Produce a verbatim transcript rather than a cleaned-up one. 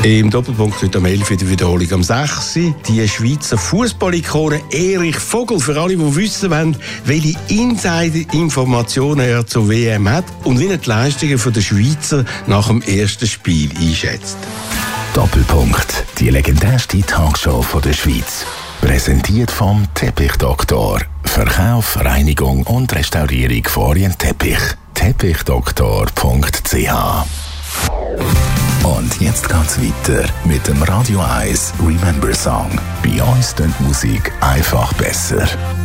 Im Doppelpunkt heute am elf Uhr die Wiederholung am sechs Uhr. Die Schweizer Fußball-Ikone Erich Vogel. Für alle, die wissen wollen, welche Insider-Informationen er zur W M hat und wie er die Leistungen der Schweizer nach dem ersten Spiel einschätzt. Doppelpunkt. Die legendärste Talkshow der Schweiz. Präsentiert vom Teppichdoktor. Verkauf, Reinigung und Restaurierung von Orientteppich. teppichdoktor punkt c h. Und jetzt geht's weiter mit dem Radio eins Remember Song. Bei uns klingt Musik einfach besser.